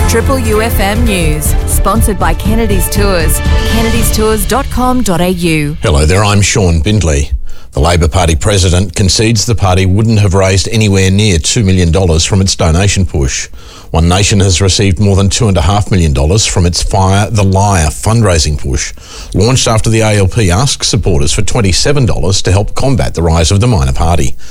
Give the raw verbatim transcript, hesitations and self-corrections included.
Triple U F M News, sponsored by Kennedy's Tours, kennedys tours dot com dot a u. Hello there, I'm Sean Bindley. The Labor Party president concedes the party wouldn't have raised anywhere near two million dollars from its donation push. One Nation has received more than two point five million dollars from its Fire the Liar fundraising push, launched after the A L P asked supporters for twenty-seven dollars to help combat the rise of the minor party.